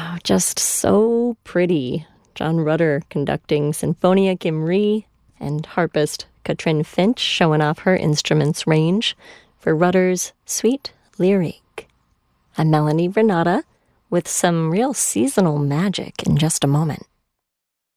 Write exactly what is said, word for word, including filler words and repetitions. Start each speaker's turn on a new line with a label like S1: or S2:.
S1: just so pretty. John Rutter conducting Sinfonia Gimri, and harpist Katrin Finch showing off her instrument's range for Rutter's Sweet Lyrique. I'm Melanie Renata with some real seasonal magic in just a moment.